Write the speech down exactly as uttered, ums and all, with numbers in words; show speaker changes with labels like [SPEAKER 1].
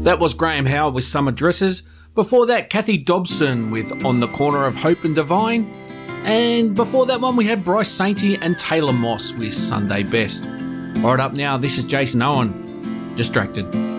[SPEAKER 1] That was Graham Howard with Summer Dresses. Before that, Kathy Dobson with On the Corner of Hope and Divine. And before that one, we had Bryce Sainty and Taylor Moss with Sunday Best. Right up now, this is Jason Owen, Distracted.